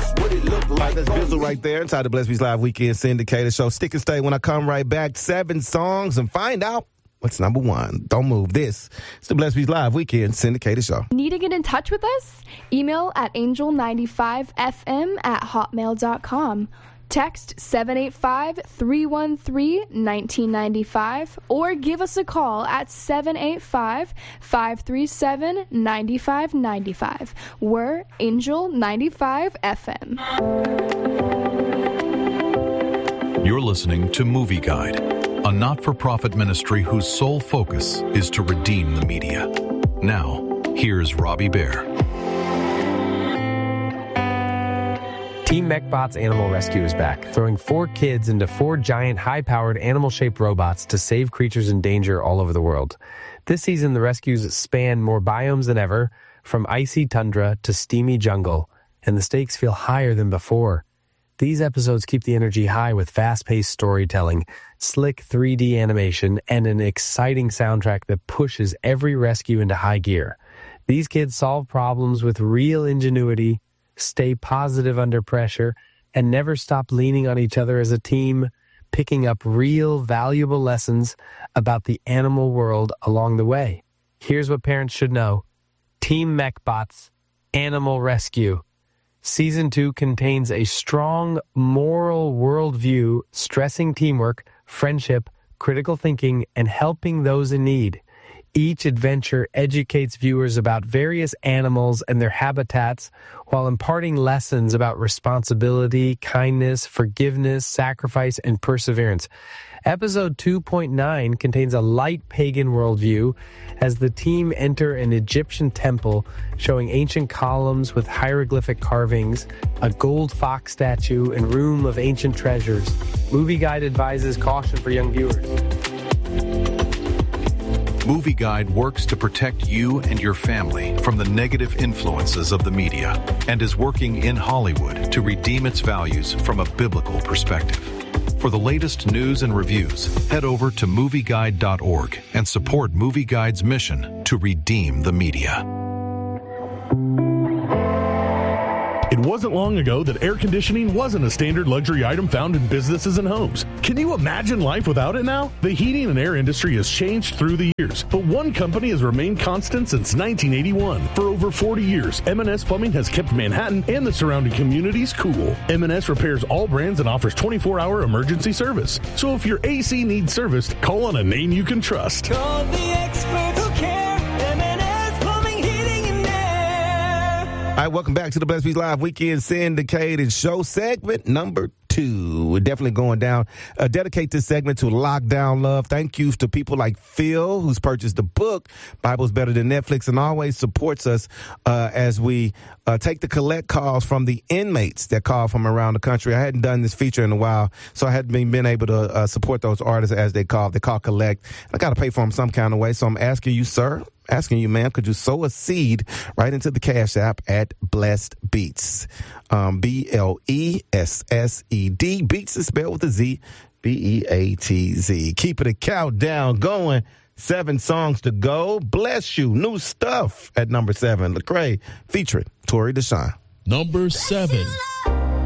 That's what it look like. That's Bizzle right there inside the Blessed Beats Live Weekend Syndicated Show. Stick and stay when I come right back. 7 songs and find out what's number 1. Don't move. This is the Blessed Beats Live Weekend Syndicated Show. Need to get in touch with us? Email at angel95fm@hotmail.com. Text 785-313-1995 or give us a call at 785-537-9595. We're Angel 95 FM. You're listening to Movie Guide, a not-for-profit ministry whose sole focus is to redeem the media. Now, here's Robbie Bear. Team MechBot's Animal Rescue is back, throwing 4 kids into 4 giant, high-powered, animal-shaped robots to save creatures in danger all over the world. This season, the rescues span more biomes than ever, from icy tundra to steamy jungle, and the stakes feel higher than before. These episodes keep the energy high with fast-paced storytelling, slick 3D animation, and an exciting soundtrack that pushes every rescue into high gear. These kids solve problems with real ingenuity, stay positive under pressure, and never stop leaning on each other as a team, picking up real, valuable lessons about the animal world along the way. Here's what parents should know. Team MechBot's Animal Rescue. Season 2 contains a strong moral worldview, stressing teamwork, friendship, critical thinking, and helping those in need. Each adventure educates viewers about various animals and their habitats while imparting lessons about responsibility, kindness, forgiveness, sacrifice, and perseverance. Episode 2.9 contains a light pagan worldview as the team enter an Egyptian temple showing ancient columns with hieroglyphic carvings, a gold fox statue, and room of ancient treasures. Movie Guide advises caution for young viewers. Movie Guide works to protect you and your family from the negative influences of the media and is working in Hollywood to redeem its values from a biblical perspective. For the latest news and reviews, head over to movieguide.org and support Movie Guide's mission to redeem the media. It wasn't long ago that air conditioning wasn't a standard luxury item found in businesses and homes. Can you imagine life without it now? The heating and air industry has changed through the years, but one company has remained constant since 1981. For over 40 years, M&S Plumbing has kept Manhattan and the surrounding communities cool. M&S repairs all brands and offers 24-hour emergency service. So if your AC needs serviced, call on a name you can trust. Call the expert who cares. M&S Plumbing, Heating, and Air. All right, welcome back to the Blessed Beats Live Weekend Syndicated Show, segment number 2. We're definitely going down. Dedicate this segment to Lockdown Love. Thank you to people like Phil, who's purchased the book, Bible's Better Than Netflix, and always supports us as we take the collect calls from the inmates that call from around the country. I hadn't done this feature in a while, so I hadn't been able to support those artists as they call. They call collect. I got to pay for them some kind of way, so I'm asking you, sir, ma'am, could you sow a seed right into the Cash App at Blessed Beats? B-L-E-S-S-E-D. Beats is spelled with a Z. B-E-A-T-Z. Keeping the countdown going. 7 songs to go. Bless you. New stuff at number 7. Lecrae featuring Tori Deshawn. Number 7.